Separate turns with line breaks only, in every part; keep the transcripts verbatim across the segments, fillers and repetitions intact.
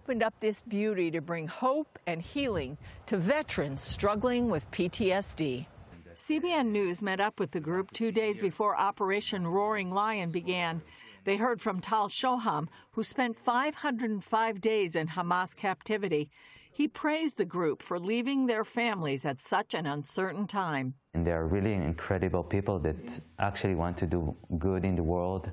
opened up this beauty to bring hope and healing to veterans struggling with P T S D. C B N News met up with the group two days before Operation Roaring Lion began. They heard from Tal Shoham, who spent five hundred five days in Hamas captivity. He praised the group for leaving their families at such an uncertain time.
And they are really incredible people that actually want to do good in the world.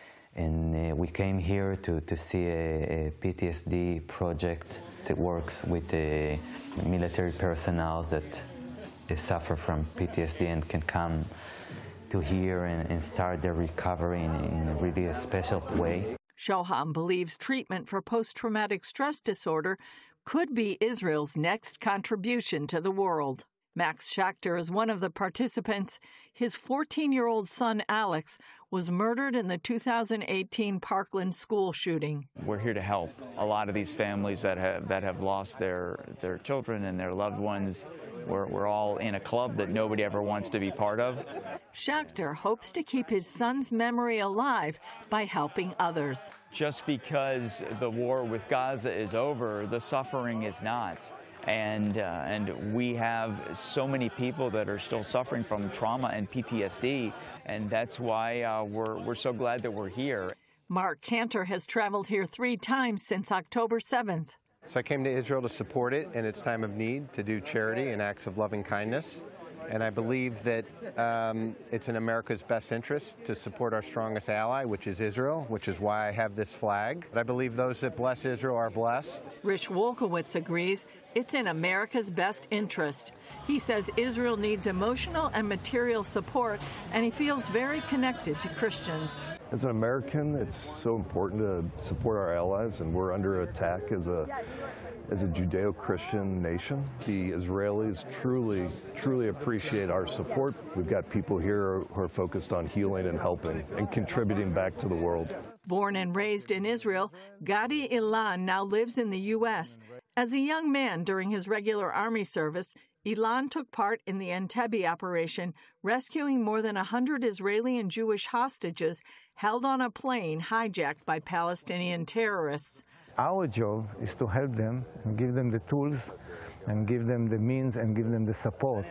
And uh, we came here to, to see a, a P T S D project that works with uh, military personnel that uh, suffer from P T S D and can come to here and, and start their recovery in, in a really a special way.
Shoham believes treatment for post-traumatic stress disorder could be Israel's next contribution to the world. Max Schachter is one of the participants. His fourteen-year-old son, Alex, was murdered in the two thousand eighteen Parkland school shooting.
We're here to help a lot of these families that have that have lost their, their children and their loved ones. We're, we're all in a club that nobody ever wants to be part of.
Schachter hopes to keep his son's memory alive by helping others.
Just because the war with Gaza is over, the suffering is not. And, uh, and we have so many people that are still suffering from trauma and P T S D, and that's why uh, we're, we're so glad that we're here.
Mark Cantor has traveled here three times since October seventh.
So I came to Israel to support it in its time of need, to do charity and acts of loving kindness. And I believe that um, it's in America's best interest to support our strongest ally, which is Israel, which is why I have this flag. But I believe those that bless Israel are blessed.
Rich Wolkowitz agrees it's in America's best interest. He says Israel needs emotional and material support, and he feels very connected to Christians.
As an American, it's so important to support our allies, and we're under attack as a As a Judeo-Christian nation. The Israelis truly, truly appreciate our support. We've got people here who are focused on healing and helping and contributing back to the world.
Born and raised in Israel, Gadi Ilan now lives in the U S As a young man during his regular Army service, Ilan took part in the Entebbe operation, rescuing more than one hundred Israeli and Jewish hostages held on a plane hijacked by Palestinian terrorists.
Our job is to help them and give them the tools and give them the means and give them the support.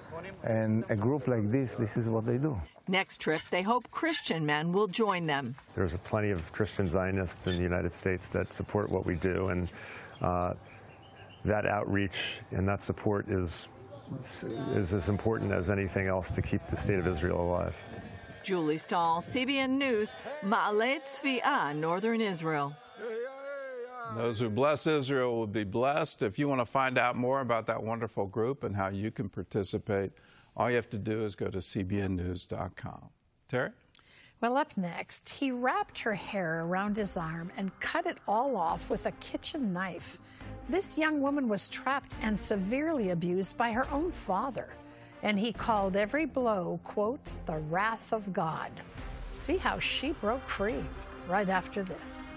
And a group like this, this is what they do.
Next trip, they hope Christian men will join them.
There's plenty of Christian Zionists in the United States that support what we do, and uh, that outreach and that support is, is as important as anything else to keep the state of Israel alive.
Julie Stahl, C B N News, Ma'ale Tzvi'ah, Northern Israel.
Those who bless Israel will be blessed. If you want to find out more about that wonderful group and how you can participate, all you have to do is go to C B N news dot com. Terry?
Well, up next, he wrapped her hair around his arm and cut it all off with a kitchen knife. This young woman was trapped and severely abused by her own father. And he called every blow, quote, the wrath of God. See how she broke free right after this.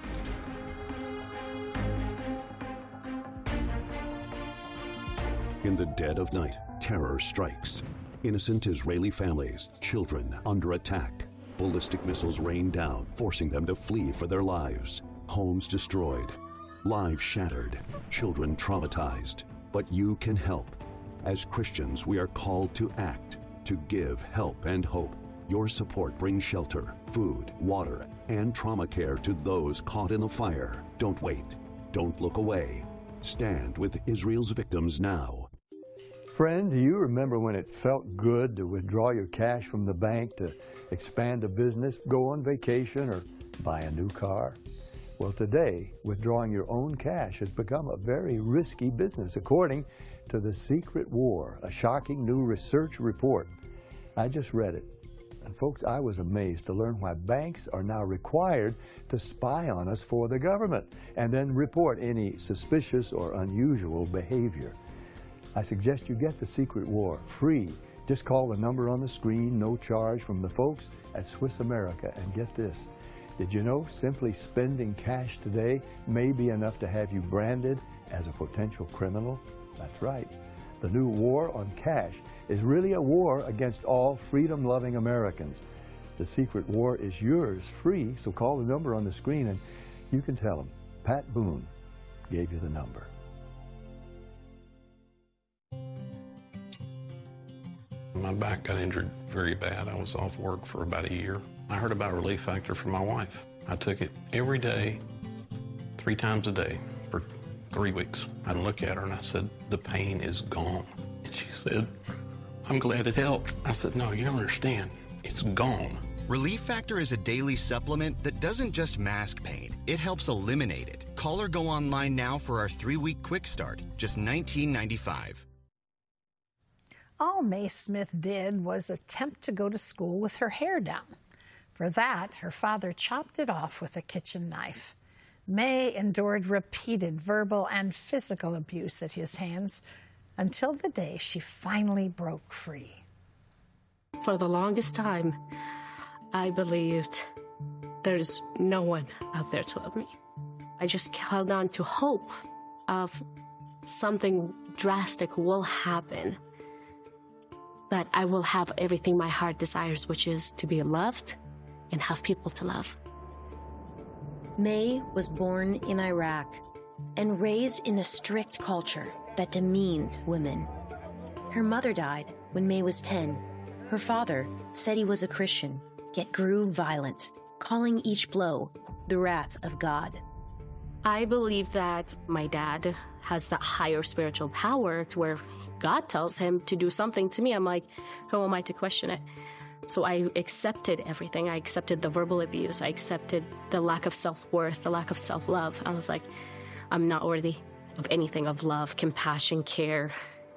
In the dead of night, terror strikes. Innocent Israeli families, children under attack. Ballistic missiles rain down, forcing them to flee for their lives. Homes destroyed, lives shattered, children traumatized. But you can help. As Christians, we are called to act, to give help and hope. Your support brings shelter, food, water, and trauma care to those caught in the fire. Don't wait. Don't look away. Stand with Israel's victims now.
Friend, do you remember when it felt good to withdraw your cash from the bank to expand a business, go on vacation, or buy a new car? Well, today, withdrawing your own cash has become a very risky business, according to The Secret War, a shocking new research report. I just read it. And folks, I was amazed to learn why banks are now required to spy on us for the government and then report any suspicious or unusual behavior. I suggest you get The Secret War free. Just call the number on the screen, no charge, from the folks at Swiss America. And get this, did you know simply spending cash today may be enough to have you branded as a potential criminal? That's right. The new war on cash is really a war against all freedom-loving Americans. The Secret War is yours free, so call the number on the screen and you can tell them, Pat Boone gave you the number.
My back got injured very bad. I was off work for about a year. I heard about Relief Factor from my wife. I took it every day, three times a day for three weeks. I looked at her and I said, the pain is gone. And she said, I'm glad it helped. I said, no, you don't understand. It's gone.
Relief Factor is a daily supplement that doesn't just mask pain, it helps eliminate it. Call or go online now for our three-week quick start, just nineteen ninety-five.
All Mae Smith did was attempt to go to school with her hair down. For that, her father chopped it off with a kitchen knife. Mae endured repeated verbal and physical abuse at his hands until the day she finally broke free.
For the longest time, I believed there's no one out there to love me. I just held on to hope of something drastic will happen, that I will have everything my heart desires, which is to be loved and have people to love.
Mae was born in Iraq and raised in a strict culture that demeaned women. Her mother died when Mae was ten. Her father said he was a Christian, yet grew violent, calling each blow the wrath of God.
I believe that my dad has that higher spiritual power to where God tells him to do something to me. I'm like, who am I to question it? So I accepted everything. I accepted the verbal abuse. I accepted the lack of self-worth, the lack of self-love. I was like, I'm not worthy of anything, of love, compassion, care.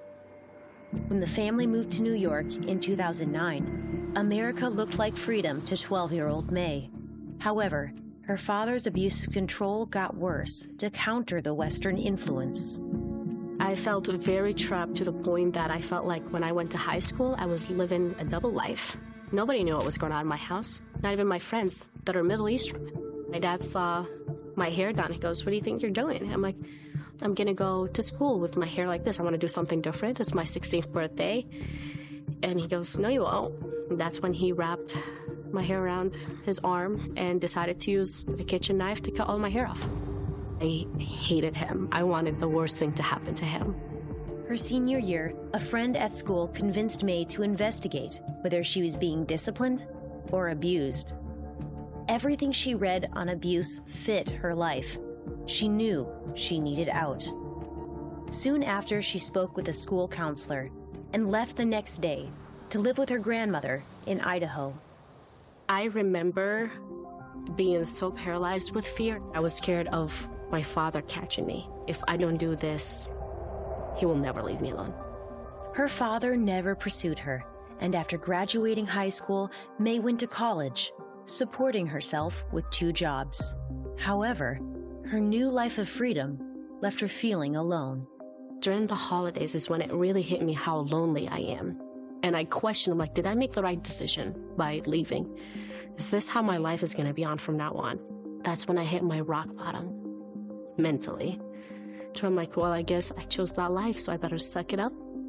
When the family moved to New York in two thousand nine, America looked like freedom to twelve-year-old Mae. However, her father's abusive control got worse to counter the Western influence.
I felt very trapped to the point that I felt like when I went to high school, I was living a double life. Nobody knew what was going on in my house, not even my friends that are Middle Eastern. My dad saw my hair done. He goes, what do you think you're doing? I'm like, I'm going to go to school with my hair like this. I want to do something different. It's my sixteenth birthday. And he goes, no, you won't. And that's when he wrapped my hair around his arm and decided to use a kitchen knife to cut all my hair off. I hated him. I wanted the worst thing to happen to him.
Her senior year, a friend at school convinced Mae to investigate whether she was being disciplined or abused. Everything she read on abuse fit her life. She knew she needed out. Soon after, she spoke with a school counselor and left the next day to live with her grandmother in Idaho.
I remember being so paralyzed with fear. I was scared of my father catching me. If I don't do this, he will never leave me alone.
Her father never pursued her, and after graduating high school, Mae went to college, supporting herself with two jobs. However, her new life of freedom left her feeling alone.
During the holidays is when it really hit me how lonely I am. And I questioned, like, did I make the right decision by leaving? Is this how my life is going to be on from now on? That's when I hit my rock bottom, mentally. So I'm like, well, I guess I chose that life, so I better suck it up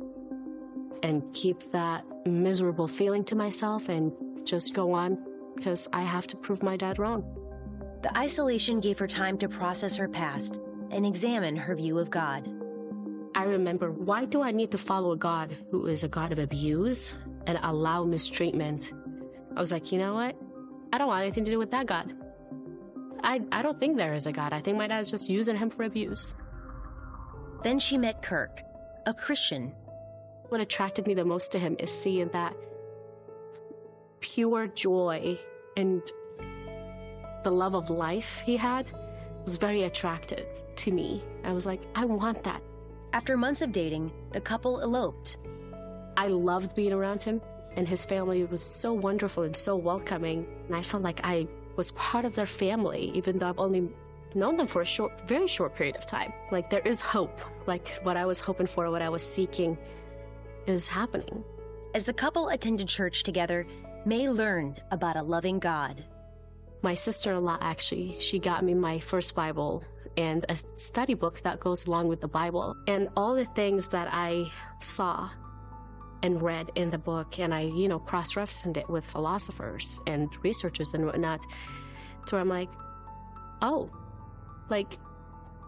and keep that miserable feeling to myself and just go on, because I have to prove my dad wrong.
The isolation gave her time to process her past and examine her view of God.
I remember, why do I need to follow a God who is a God of abuse and allow mistreatment? I was like, you know what? I don't want anything to do with that God. I, I don't think there is a God. I think my dad's just using him for abuse.
Then she met Kirk, a Christian.
What attracted me the most to him is seeing that pure joy and the love of life he had was very attractive to me. I was like, I want that.
After months of dating, the couple eloped.
I loved being around him, and his family was so wonderful and so welcoming. And I felt like I was part of their family, even though I've only known them for a short, very short period of time. Like, there is hope. Like, what I was hoping for, what I was seeking is happening.
As the couple attended church together, Mae learned about a loving God.
My sister-in-law, actually, she got me my first Bible and a study book that goes along with the Bible. And all the things that I saw and read in the book, and I, you know, cross-referenced it with philosophers and researchers and whatnot, to where I'm like, oh, like,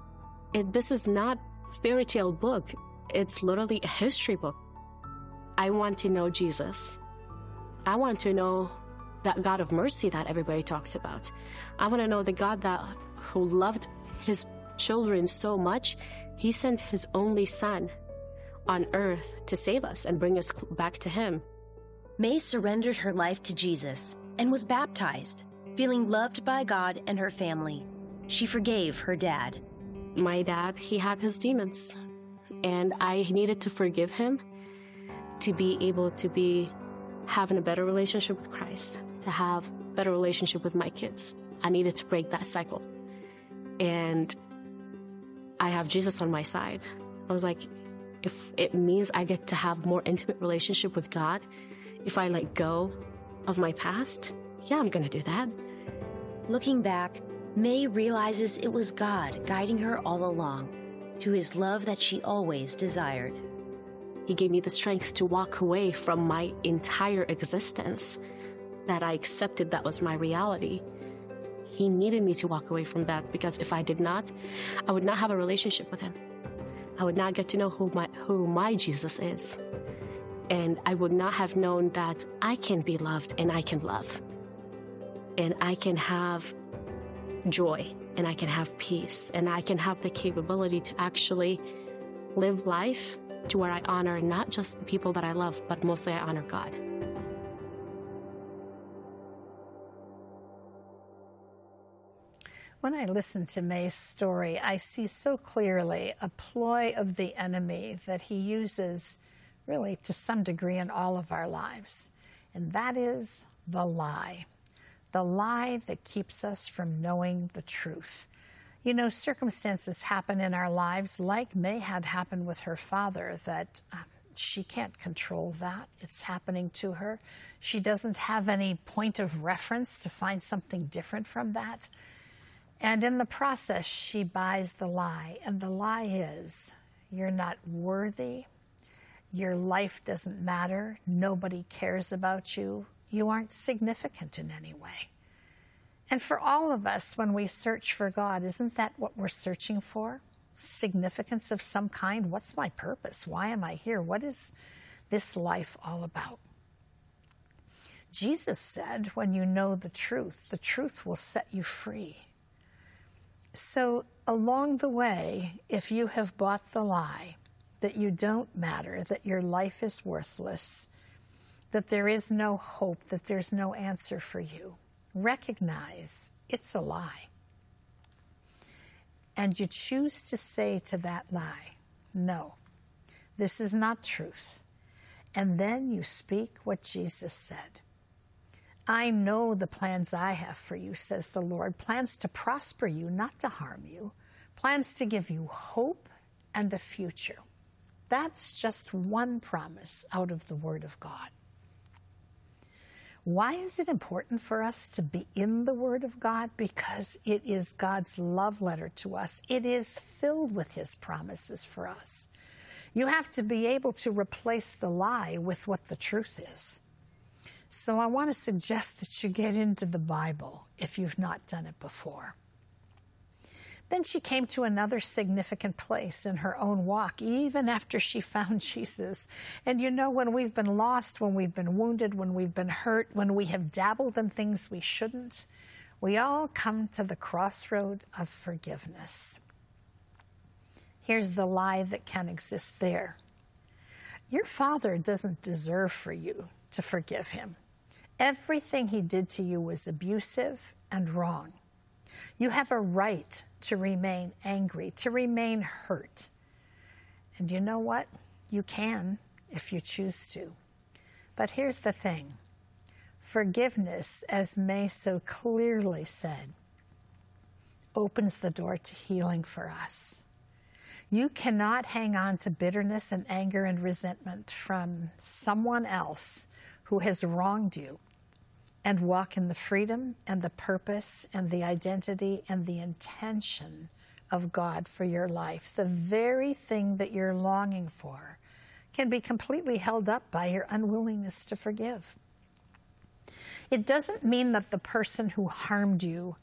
It, this is not a fairy tale book. It's literally a history book. I want to know Jesus. I want to know that God of mercy that everybody talks about. I want to know the God that who loved his children so much, he sent his only son on earth to save us and bring us back to him.
May surrendered her life to Jesus and was baptized, feeling loved by God and her family. She forgave her dad.
My dad, he had his demons, and I needed to forgive him to be able to be having a better relationship with Christ, to have a better relationship with my kids. I needed to break that cycle. And I have Jesus on my side. I was like, if it means I get to have more intimate relationship with God, if I let go of my past, yeah, I'm gonna do that.
Looking back, May realizes it was God guiding her all along to his love that she always desired.
He gave me the strength to walk away from my entire existence, that I accepted that was my reality. He needed me to walk away from that, because if I did not, I would not have a relationship with him. I would not get to know who my, who my Jesus is. And I would not have known that I can be loved and I can love. And I can have joy and I can have peace and I can have the capability to actually live life to where I honor not just the people that I love, but mostly I honor God.
When I listen to May's story, I see so clearly a ploy of the enemy that he uses really to some degree in all of our lives, and that is the lie. The lie that keeps us from knowing the truth. You know, circumstances happen in our lives, like May had happened with her father, that um, she can't control that. It's happening to her. She doesn't have any point of reference to find something different from that. And in the process, she buys the lie. And the lie is, you're not worthy. Your life doesn't matter. Nobody cares about you. You aren't significant in any way. And for all of us, when we search for God, isn't that what we're searching for? Significance of some kind? What's my purpose? Why am I here? What is this life all about? Jesus said, when you know the truth, the truth will set you free. So along the way, if you have bought the lie that you don't matter, that your life is worthless, that there is no hope, that there's no answer for you, recognize it's a lie. And you choose to say to that lie, no, this is not truth. And then you speak what Jesus said. I know the plans I have for you, says the Lord, plans to prosper you, not to harm you, plans to give you hope and a future. That's just one promise out of the Word of God. Why is it important for us to be in the Word of God? Because it is God's love letter to us. It is filled with His promises for us. You have to be able to replace the lie with what the truth is. So I want to suggest that you get into the Bible if you've not done it before. Then she came to another significant place in her own walk, even after she found Jesus. And you know, when we've been lost, when we've been wounded, when we've been hurt, when we have dabbled in things we shouldn't, we all come to the crossroad of forgiveness. Here's the lie that can exist there. Your father doesn't deserve for you to forgive him. Everything he did to you was abusive and wrong. You have a right to remain angry, to remain hurt. And you know what? You can if you choose to. But here's the thing. Forgiveness, as May so clearly said, opens the door to healing for us. You cannot hang on to bitterness and anger and resentment from someone else who has wronged you and walk in the freedom and the purpose and the identity and the intention of God for your life. The very thing that you're longing for can be completely held up by your unwillingness to forgive. It doesn't mean that the person who harmed you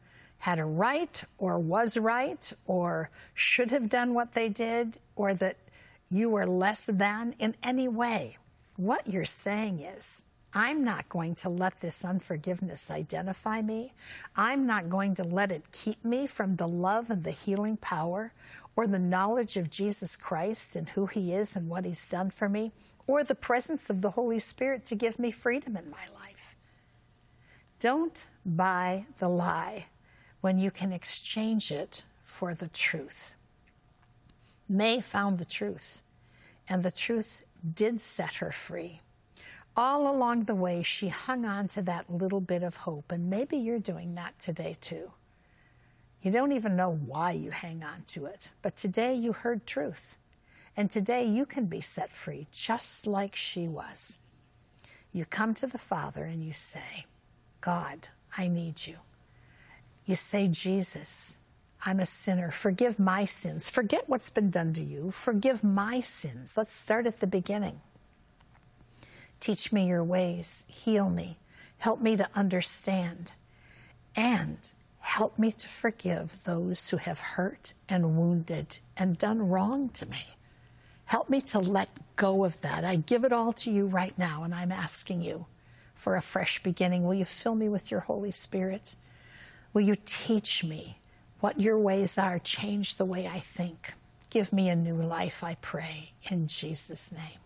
had a right or was right or should have done what they did, or that you were less than in any way. What you're saying is, I'm not going to let this unforgiveness identify me. I'm not going to let it keep me from the love and the healing power or the knowledge of Jesus Christ and who he is and what he's done for me, or the presence of the Holy Spirit to give me freedom in my life. Don't buy the lie when you can exchange it for the truth. May found the truth, and the truth did set her free. All along the way, she hung on to that little bit of hope, and maybe you're doing that today too. You don't even know why you hang on to it, but today you heard truth, and today you can be set free just like she was. You come to the Father and you say, God, I need you. You say, Jesus, I'm a sinner. Forgive my sins. Forget what's been done to you. Forgive my sins. Let's start at the beginning. Teach me your ways. Heal me. Help me to understand. And help me to forgive those who have hurt and wounded and done wrong to me. Help me to let go of that. I give it all to you right now, and I'm asking you for a fresh beginning. Will you fill me with your Holy Spirit? Will you teach me what your ways are? Change the way I think. Give me a new life, I pray, in Jesus' name.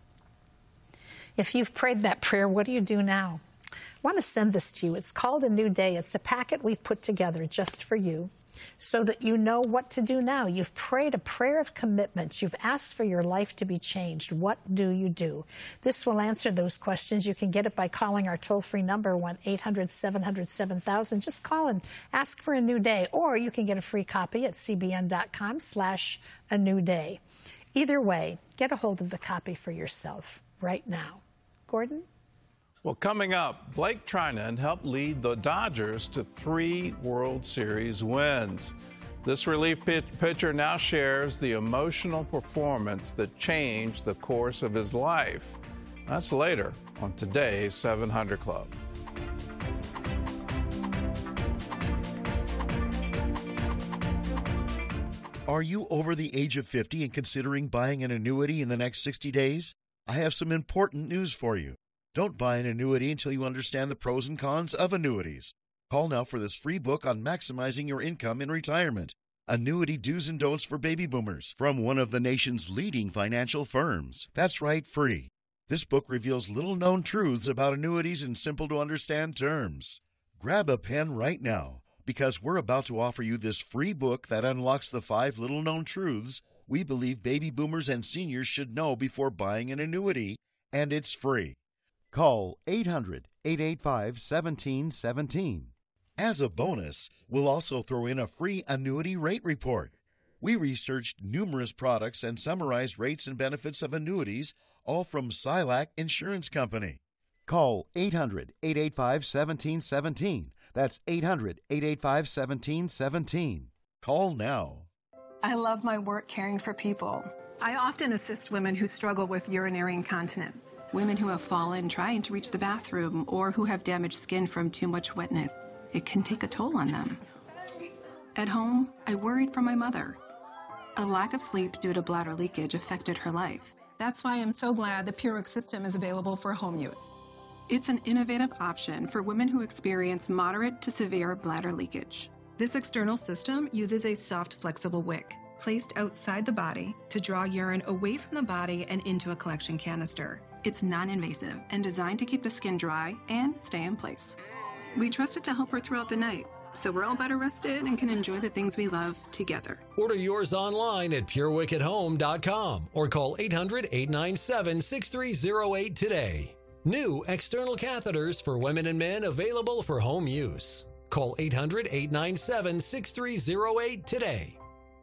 If you've prayed that prayer, what do you do now? I want to send this to you. It's called A New Day. It's a packet we've put together just for you so that you know what to do now. You've prayed a prayer of commitment. You've asked for your life to be changed. What do you do? This will answer those questions. You can get it by calling our toll-free number, one eight hundred seven hundred seven thousand. Just call and ask for a new day. Or you can get a free copy at cbn.com slash a new day. Either way, get a hold of the copy for yourself right now. Gordon?
Well, coming up, Blake Trinan helped lead the Dodgers to three World Series wins. This relief pitcher now shares the emotional performance that changed the course of his life. That's later on today's seven hundred Club.
Are you over the age of fifty and considering buying an annuity in the next sixty days? I have some important news for you. Don't buy an annuity until you understand the pros and cons of annuities. Call now for this free book on maximizing your income in retirement. Annuity Do's and Don'ts for Baby Boomers from one of the nation's leading financial firms. That's right, free. This book reveals little-known truths about annuities in simple-to-understand terms. Grab a pen right now, because we're about to offer you this free book that unlocks the five little-known truths we believe baby boomers and seniors should know before buying an annuity, and it's free. Call eight hundred, eight eight five, one seven one seven. As a bonus, we'll also throw in a free annuity rate report. We researched numerous products and summarized rates and benefits of annuities, all from Silac Insurance Company. Call eight hundred, eight eight five, one seven one seven. That's eight hundred, eight eight five, one seven one seven. Call now.
I love my work caring for people. I often assist women who struggle with urinary incontinence, women who have fallen trying to reach the bathroom, or who have damaged skin from too much wetness. It can take a toll on them. At home, I worried for my mother. A lack of sleep due to bladder leakage affected her life. That's why I'm so glad the PureWick system is available for home use. It's an innovative option for women who experience moderate to severe bladder leakage. This external system uses a soft, flexible wick placed outside the body to draw urine away from the body and into a collection canister. It's non-invasive and designed to keep the skin dry and stay in place. We trust it to help her throughout the night, so we're all better rested and can enjoy the things we love together.
Order yours online at pure wick at home dot com or call eight hundred, eight nine seven, six three zero eight today. New external catheters for women and men available for home use. Call eight hundred, eight nine seven, six three zero eight today.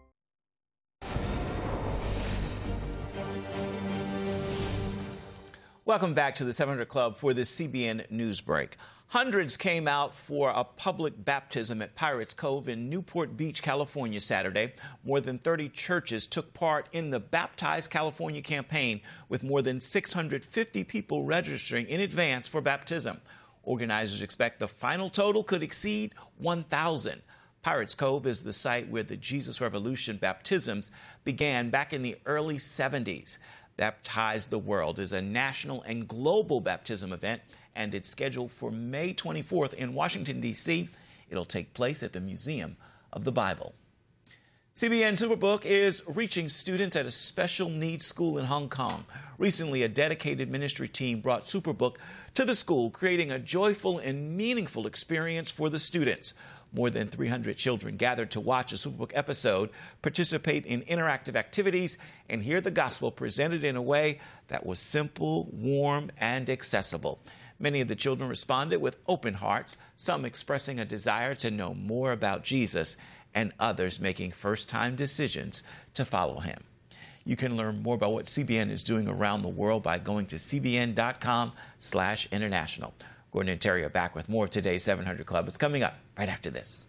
Welcome back to the seven hundred Club for this C B N News Break. Hundreds came out for a public baptism at Pirates Cove in Newport Beach, California, Saturday. More than thirty churches took part in the Baptize California campaign, with more than six hundred fifty people registering in advance for baptism. Organizers expect the final total could exceed one thousand. Pirates Cove is the site where the Jesus Revolution baptisms began back in the early seventies. Baptize the World is a national and global baptism event, and it's scheduled for May twenty-fourth in Washington, D C It'll take place at the Museum of the Bible. C B N Superbook is reaching students at a special needs school in Hong Kong. Recently, a dedicated ministry team brought Superbook to the school, creating a joyful and meaningful experience for the students. More than three hundred children gathered to watch a Superbook episode, participate in interactive activities, and hear the gospel presented in a way that was simple, warm, and accessible. Many of the children responded with open hearts, some expressing a desire to know more about Jesus, and others making first-time decisions to follow him. You can learn more about what C B N is doing around the world by going to c b n dot com slash international. Gordon and Terry are back with more of today's seven hundred Club. It's coming up right after this.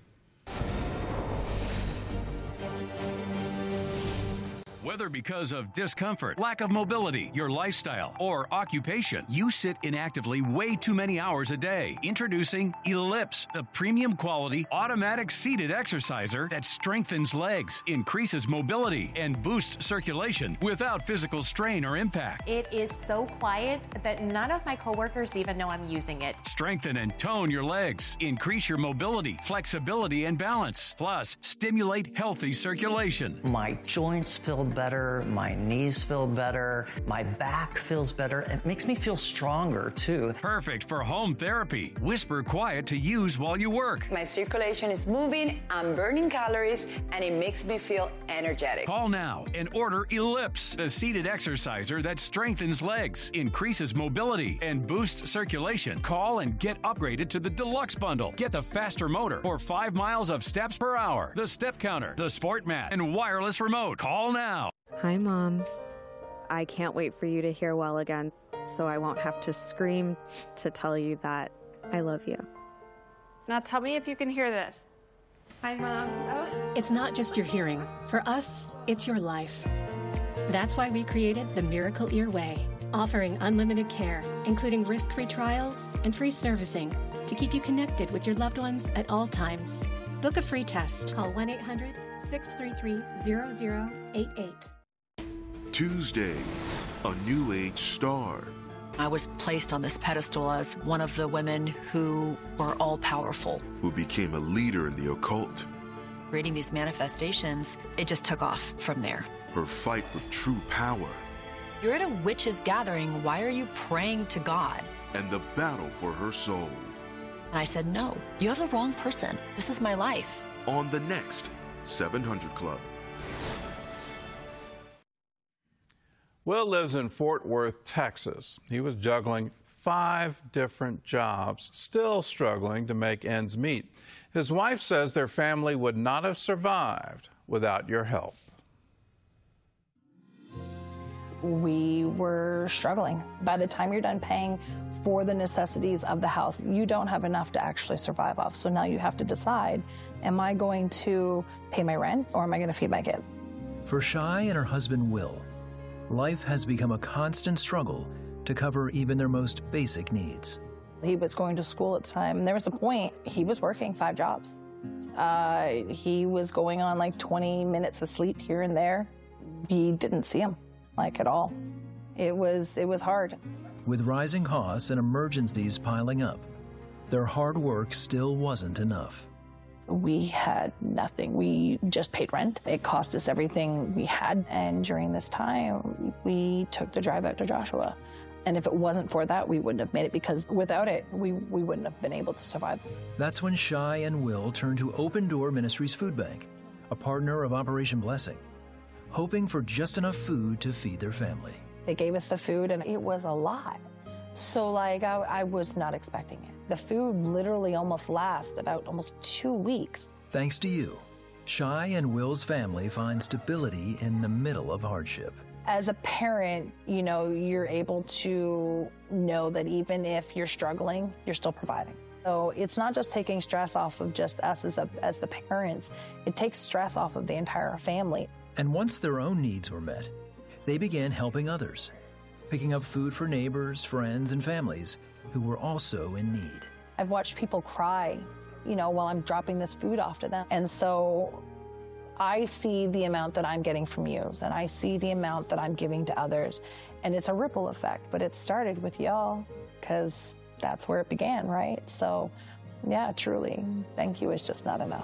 Whether because of discomfort, lack of mobility, your lifestyle, or occupation, you sit inactively way too many hours a day. Introducing Ellipse, the premium quality automatic seated exerciser that strengthens legs, increases mobility, and boosts circulation without physical strain or impact.
It is so quiet that none of my coworkers even know I'm using it.
Strengthen and tone your legs, increase your mobility, flexibility, and balance. Plus, stimulate healthy circulation.
My joints feel better, my knees feel better, my back feels better. It makes me feel stronger, too.
Perfect for home therapy. Whisper quiet to use while you work.
My circulation is moving, I'm burning calories, and it makes me feel energetic.
Call now and order Ellipse, the seated exerciser that strengthens legs, increases mobility, and boosts circulation. Call and get upgraded to the Deluxe Bundle. Get the faster motor for five miles of steps per hour, the step counter, the sport mat, and wireless remote. Call now.
Hi, Mom. I can't wait for you to hear well again, so I won't have to scream to tell you that I love you.
Now tell me if you can hear this. Hi, Mom.
It's not just your hearing. For us, it's your life. That's why we created the Miracle Ear Way, offering unlimited care, including risk-free trials and free servicing to keep you connected with your loved ones at all times. Book a free test. Call one eight hundred, six three three, zero zero eight eight.
Tuesday, a new age star.
I was placed on this pedestal as one of the women who were all-powerful.
Who became a leader in the occult.
Reading these manifestations, it just took off from there.
Her fight with true power.
You're at a witches' gathering. Why are you praying to God?
And the battle for her soul.
And I said, no, you have the wrong person. This is my life.
On the next seven hundred Club.
Will lives in Fort Worth, Texas. He was juggling five different jobs, still struggling to make ends meet. His wife says their family would not have survived without your help.
We were struggling. By the time you're done paying for the necessities of the house, you don't have enough to actually survive off. So now you have to decide, am I going to pay my rent or am I going to feed my kids?
For Shai and her husband, Will, life has become a constant struggle to cover even their most basic needs.
He was going to school at the time, and there was a point he was working five jobs. Uh, he was going on like twenty minutes of sleep here and there. We didn't see him, like, at all. It was, it was hard.
With rising costs and emergencies piling up, their hard work still wasn't enough.
We had nothing. We just paid rent. It cost us everything we had. And during this time, we took the drive out to Joshua. And if it wasn't for that, we wouldn't have made it, because without it, we, we wouldn't have been able to survive.
That's when Shai and Will turned to Open Door Ministries Food Bank, a partner of Operation Blessing, hoping for just enough food to feed their family.
They gave us the food, and it was a lot. So, like, I, I was not expecting it. The food literally almost lasts about almost two weeks.
Thanks to you, Shai and Will's family find stability in the middle of hardship.
As a parent, you know, you're able to know that even if you're struggling, you're still providing. So it's not just taking stress off of just us as, a, as the parents, it takes stress off of the entire family.
And once their own needs were met, they began helping others, picking up food for neighbors, friends, and families who were also in need.
I've watched people cry you know, while I'm dropping this food off to them. And so I see the amount that I'm getting from you, and I see the amount that I'm giving to others. And it's a ripple effect, but it started with y'all, because that's where it began, right? So, yeah, truly, thank you is just not enough.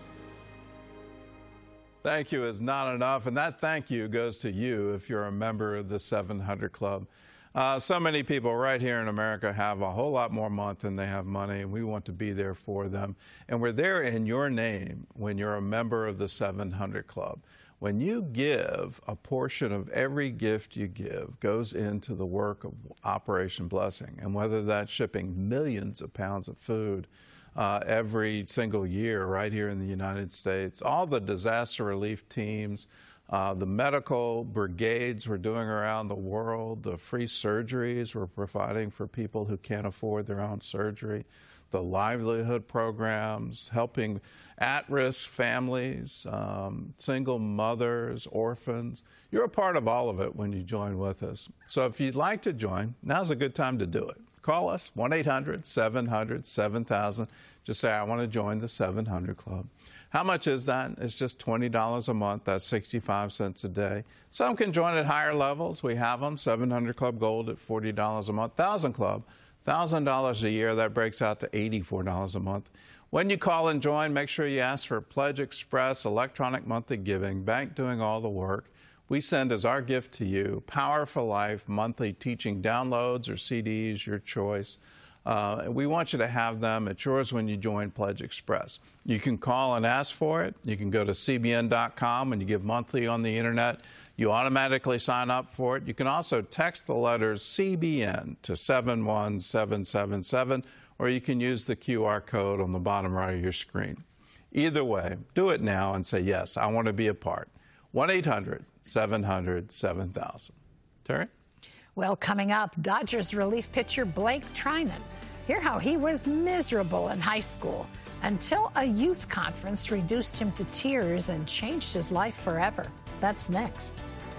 Thank you is not enough, and that thank you goes to you if you're a member of the seven hundred Club. Uh, so many people right here in America have a whole lot more month than they have money, and we want to be there for them. And we're there in your name when you're a member of the seven hundred Club. When you give, a portion of every gift you give goes into the work of Operation Blessing. And whether that's shipping millions of pounds of food uh, every single year right here in the United States, all the disaster relief teams, uh, the medical brigades we're doing around the world, the free surgeries we're providing for people who can't afford their own surgery, the livelihood programs, helping at-risk families, um, single mothers, orphans. You're a part of all of it when you join with us. So if you'd like to join, now's a good time to do it. Call us, one eight hundred seven hundred seven thousand. Just say, I want to join the seven hundred Club. How much is that? It's just twenty dollars a month. That's sixty-five cents a day. Some can join at higher levels. We have them. seven hundred Club Gold at forty dollars a month. one thousand Club, one thousand dollars a year. That breaks out to eighty-four dollars a month. When you call and join, make sure you ask for Pledge Express, electronic monthly giving, bank doing all the work. We send as our gift to you Power for Life monthly teaching downloads or C Ds, your choice. Uh, we want you to have them. It's yours when you join Pledge Express. You can call and ask for it. You can go to C B N dot com and you give monthly on the internet. You automatically sign up for it. You can also text the letters C B N to seven one seven seven seven, or you can use the Q R code on the bottom right of your screen. Either way, do it now and say, yes, I want to be a part. one eight hundred seven hundred seven thousand. Terry?
Well, coming up, Dodgers relief pitcher Blake Trinan. Hear how he was miserable in high school until a youth conference reduced him to tears and changed his life forever. That's next.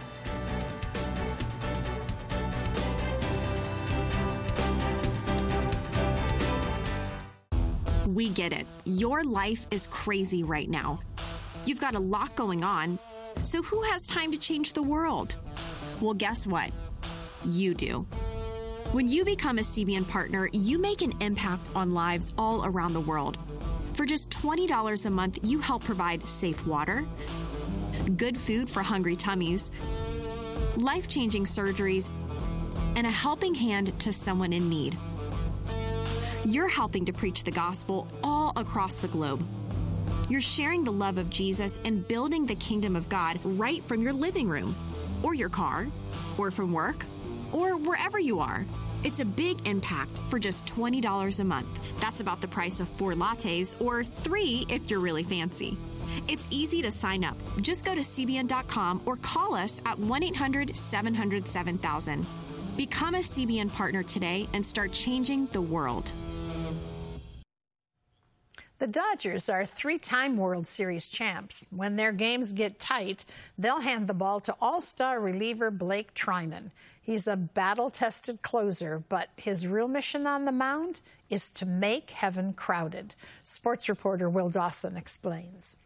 We get it. Your life is crazy right now. You've got a lot going on. So who has time to change the world? Well, guess what? You do. When you become a C B N partner, you make an impact on lives all around the world. For just twenty dollars a month, you help provide safe water, good food for hungry tummies, life-changing surgeries, and a helping hand to someone in need. You're helping to preach the gospel all across the globe. You're sharing the love of Jesus and building the kingdom of God right from your living room, or your car, or from work, or wherever you are. It's a big impact for just twenty dollars a month. That's about the price of four lattes, or three if you're really fancy. It's easy to sign up. Just go to C B N dot com or call us at one eight hundred seven hundred seven thousand. Become a C B N partner today and start changing the world.
The Dodgers are three-time World Series champs. When their games get tight, they'll hand the ball to all-star reliever Blake Trinan. He's a battle-tested closer, but his real mission on the mound is to make heaven crowded. Sports reporter Will Dawson explains.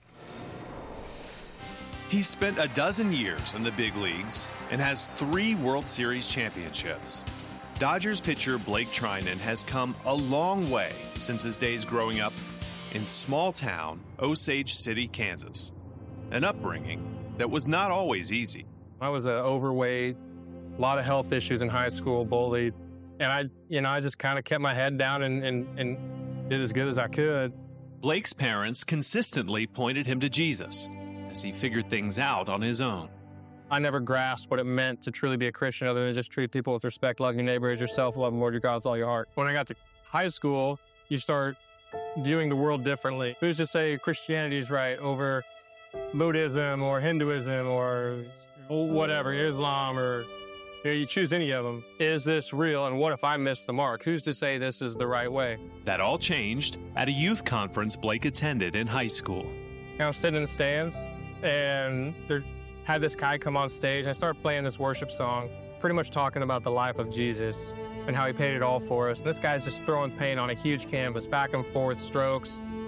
He's spent a dozen years in the big leagues and has three World Series championships. Dodgers pitcher Blake Trinan has come a long way since his days growing up in small-town Osage City, Kansas, an upbringing that was not always easy.
I was uh, overweight, a lot of health issues in high school, bullied, and I, you know, I just kind of kept my head down and, and, and did as good as I could.
Blake's parents consistently pointed him to Jesus as he figured things out on his own.
I never grasped what it meant to truly be a Christian other than just treat people with respect, love your neighbor as yourself, love the Lord your God with all your heart. When I got to high school, you start viewing the world differently. Who's to say Christianity is right over Buddhism or Hinduism or whatever, Islam, or you know, you choose any of them. Is this real? And what if I miss the mark? Who's to say this is the right way?
That all changed at a youth conference Blake attended in high school.
I was sitting in the stands, and there had this guy come on stage, and I started playing this worship song, pretty much talking about the life of Jesus and how he paid it all for us. And this guy's just throwing paint on a huge canvas, back and forth strokes.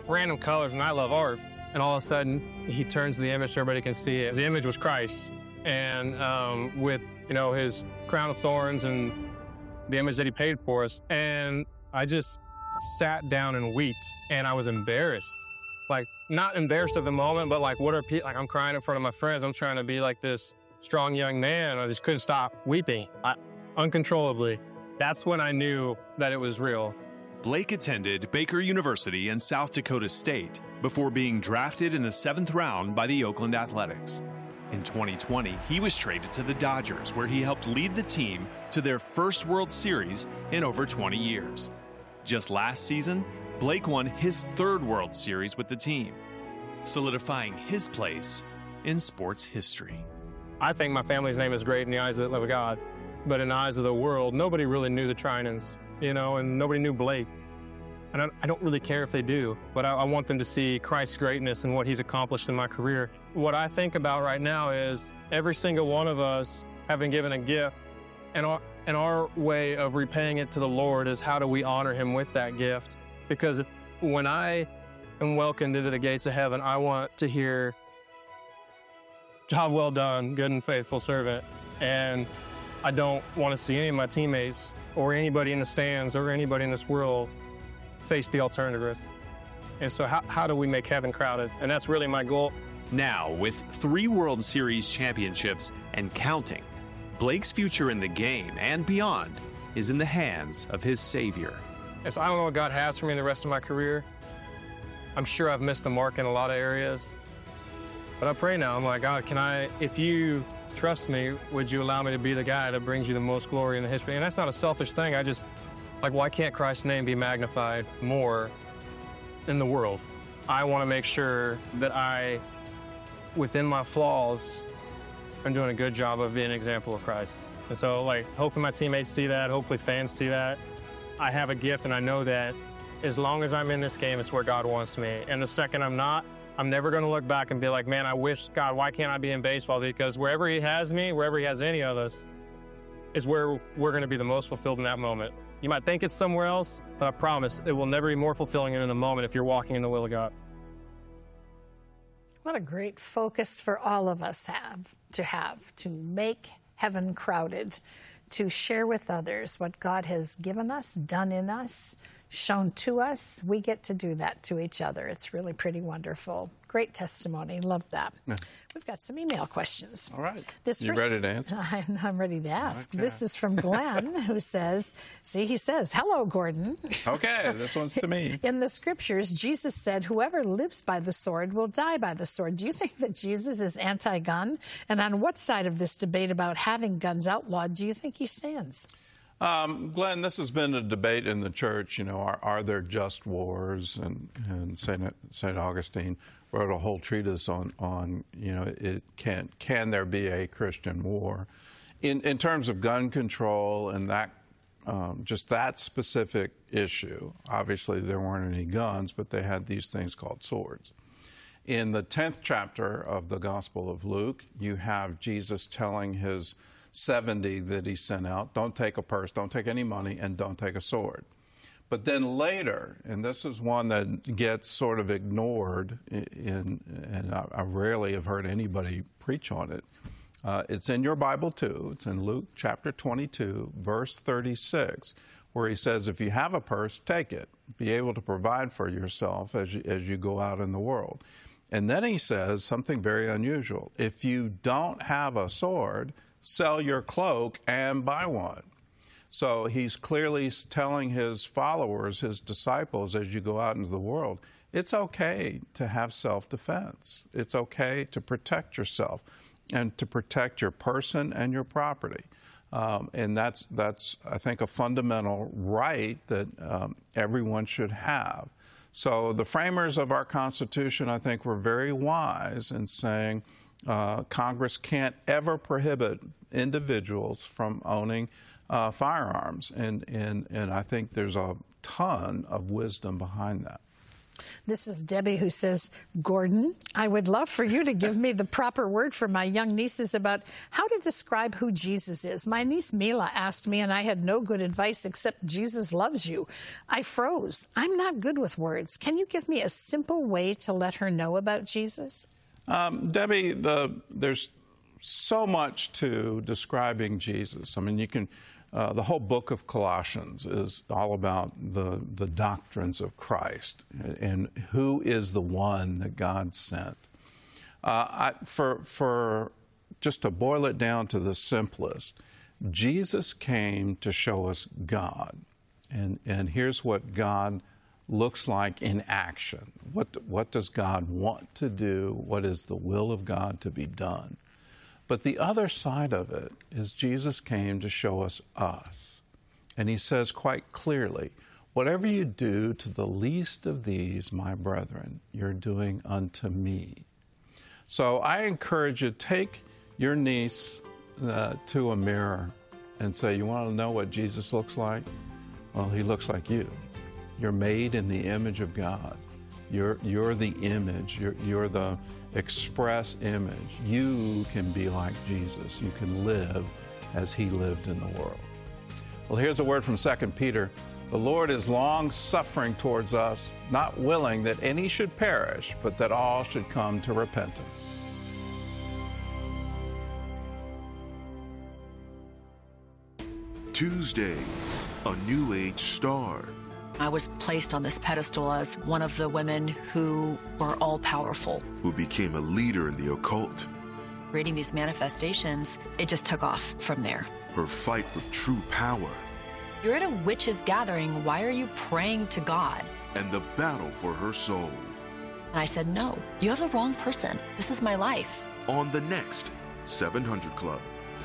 random colors, and I love art. And all of a sudden, he turns the image so everybody can see it. The image was Christ, and um, with, you know, his crown of thorns and the image that he paid for us. And I just sat down and wept, and I was embarrassed. Like, not embarrassed of the moment, but like, what are people, like, I'm crying in front of my friends. I'm trying to be like this strong young man. I just couldn't stop weeping I, uncontrollably. That's when I knew that it was real.
Blake attended Baker University and South Dakota State before being drafted in the seventh round by the Oakland Athletics. In twenty twenty, he was traded to the Dodgers, where he helped lead the team to their first World Series in over twenty years. Just last season, Blake won his third World Series with the team, solidifying his place in sports history.
I think my family's name is great in the eyes of God, but in the eyes of the world, nobody really knew the Trinans, you know, and nobody knew Blake. And I, I don't really care if they do, but I, I want them to see Christ's greatness and what he's accomplished in my career. What I think about right now is every single one of us have been given a gift, and our, and our way of repaying it to the Lord is how do we honor him with that gift? Because when I am welcomed into the gates of heaven, I want to hear, "Job well done, good and faithful servant." And I don't want to see any of my teammates or anybody in the stands or anybody in this world face the alternative. And so how, how do we make heaven crowded? And that's really my goal.
Now, with three World Series championships and counting, Blake's future in the game and beyond is in the hands of his Savior.
Yes, I don't know what God has for me in the rest of my career. I'm sure I've missed the mark in a lot of areas. But I pray now, I'm like, God, can I, if you trust me, would you allow me to be the guy that brings you the most glory in the history? And that's not a selfish thing. I just, like, why can't Christ's name be magnified more in the world? I want to make sure that I, within my flaws, I'm doing a good job of being an example of Christ. And so, like, hopefully my teammates see that, hopefully fans see that. I have a gift, and I know that as long as I'm in this game, it's where God wants me. And the second I'm not, I'm never going to look back and be like, man, I wish, God, why can't I be in baseball? Because wherever he has me, wherever he has any of us, is where we're going to be the most fulfilled in that moment. You might think it's somewhere else, but I promise it will never be more fulfilling than in the moment if you're walking in the will of God.
What a great focus for all of us have to have, to make heaven crowded, to share with others what God has given us, done in us, shown to us. We get to do that to each other. It's really pretty wonderful. Great testimony. Love that. Yeah. We've got some email questions.
All right.
This
you
first,
ready to answer?
I'm, I'm ready to ask.
Okay.
This is from Glenn, who says, see, he says, hello, Gordon.
Okay, this one's to me.
In the scriptures, Jesus said, whoever lives by the sword will die by the sword. Do you think that Jesus is anti-gun? And on what side of this debate about having guns outlawed do you think he stands?
Um, Glenn, this has been a debate in the church. You know, are, are there just wars? And, and Saint Saint Augustine wrote a whole treatise on, on you know, it can can there be a Christian war? In in terms of gun control and that, um, just that specific issue, obviously there weren't any guns, but they had these things called swords. In the tenth chapter of the Gospel of Luke, you have Jesus telling his seventy that he sent out, don't take a purse, don't take any money, and don't take a sword. But then later, and this is one that gets sort of ignored, in, and I, I rarely have heard anybody preach on it. Uh, it's in your Bible too. It's in Luke chapter twenty-two, verse thirty-six, where he says, if you have a purse, take it. Be able to provide for yourself as you, as you go out in the world. And then he says something very unusual. If you don't have a sword, sell your cloak and buy one. So he's clearly telling his followers, his disciples, as you go out into the world, it's okay to have self-defense. It's okay to protect yourself and to protect your person and your property. Um, and that's, that's, I think, a fundamental right that um, everyone should have. So the framers of our Constitution, I think, were very wise in saying, Uh, Congress can't ever prohibit individuals from owning uh, firearms, and, and, and I think there's a ton of wisdom behind that.
This is Debbie who says, Gordon, I would love for you to give me the proper word for my young nieces about how to describe who Jesus is. My niece Mila asked me, and I had no good advice except Jesus loves you. I froze. I'm not good with words. Can you give me a simple way to let her know about Jesus?
Um, Debbie, the, there's so much to describing Jesus. I mean, you can... Uh, the whole book of Colossians is all about the, the doctrines of Christ and who is the one that God sent. Uh, I, for, for just to boil it down to the simplest, Jesus came to show us God. And, and here's what God looks like in action. What, what does God want to do? What is the will of God to be done? But the other side of it is Jesus came to show us us. And he says quite clearly, whatever you do to the least of these, my brethren, you're doing unto me. So I encourage you, take your niece uh, to a mirror and say, you want to know what Jesus looks like? Well, he looks like you. You're made in the image of God. You're, you're the image. You're, you're the express image. You can be like Jesus. You can live as he lived in the world. Well, here's a word from Second Peter. The Lord is long-suffering towards us, not willing that any should perish, but that all should come to repentance.
Tuesday, a new age star.
I was placed on this pedestal as one of the women who were all-powerful.
Who became a leader in the occult.
Reading these manifestations, it just took off from there.
Her fight with true power.
You're at a witches' gathering. Why are you praying to God?
And the battle for her soul.
And I said, no, you have the wrong person. This is my life.
On the next seven hundred Club.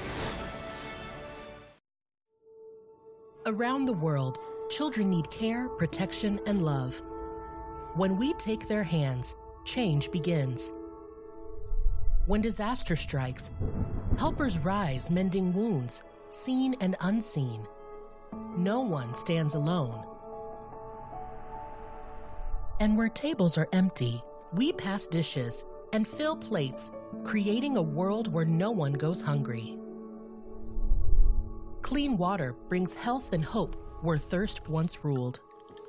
Around the world, children need care, protection, and love. When we take their hands, change begins. When disaster strikes, helpers rise mending wounds, seen and unseen. No one stands alone. And where tables are empty, we pass dishes and fill plates, creating a world where no one goes hungry. Clean water brings health and hope where thirst once ruled.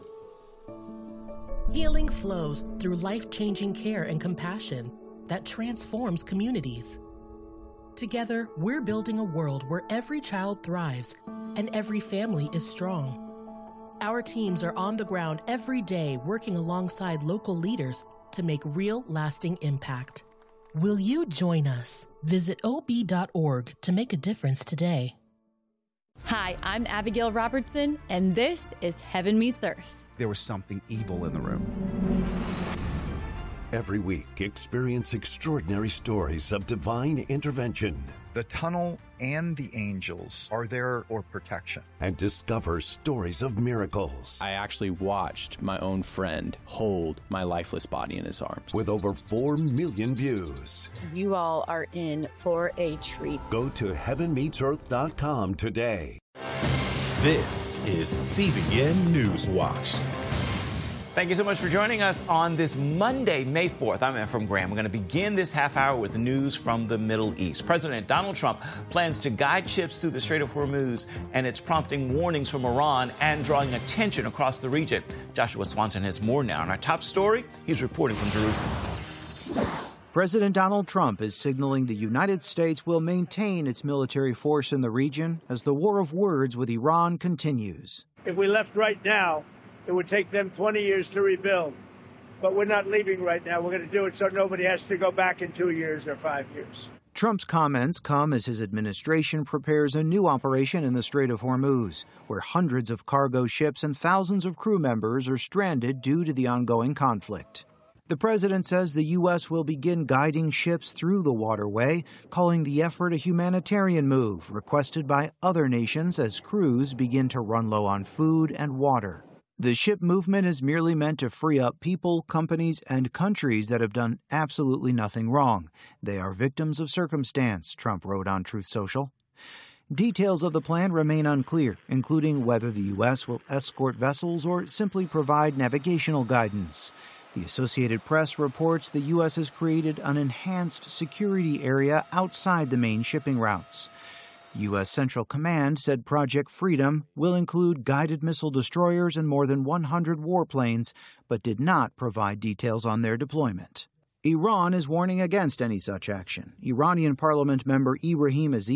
Healing flows through life-changing care and compassion that transforms communities. Together, we're building a world where every child thrives and every family is strong. Our teams are on the ground every day working alongside local leaders to make real, lasting impact. Will you join us? Visit O B dot org to make a difference today.
Hi, I'm Abigail Robertson, and this is Heaven Meets Earth.
There was something evil in the room.
Every week, experience extraordinary stories of divine intervention.
The tunnel and the angels are there for protection.
And discover stories of miracles.
I actually watched my own friend hold my lifeless body in his arms.
With over four million views.
You all are in for a treat.
Go to heaven meets earth dot com today.
This is C B N News Watch.
Thank you so much for joining us on this Monday, May fourth. I'm Ephraim Graham. We're going to begin this half hour with news from the Middle East. President Donald Trump plans to guide ships through the Strait of Hormuz, and it's prompting warnings from Iran and drawing attention across the region. Joshua Swanson has more now. On our top story, he's reporting from Jerusalem.
President Donald Trump is signaling the United States will maintain its military force in the region as the war of words with Iran continues.
If we left right now, it would take them twenty years to rebuild. But we're not leaving right now. We're going to do it so nobody has to go back in two years or five years.
Trump's comments come as his administration prepares a new operation in the Strait of Hormuz, where hundreds of cargo ships and thousands of crew members are stranded due to the ongoing conflict. The president says the U S will begin guiding ships through the waterway, calling the effort a humanitarian move requested by other nations as crews begin to run low on food and water. The ship movement is merely meant to free up people, companies, and countries that have done absolutely nothing wrong. They are victims of circumstance, Trump wrote on Truth Social. Details of the plan remain unclear, including whether the U S will escort vessels or simply provide navigational guidance. The Associated Press reports the U S has created an enhanced security area outside the main shipping routes. U S Central Command said Project Freedom will include guided missile destroyers and more than one hundred warplanes, but did not provide details on their deployment. Iran is warning against any such action. Iranian parliament member Ibrahim Aziz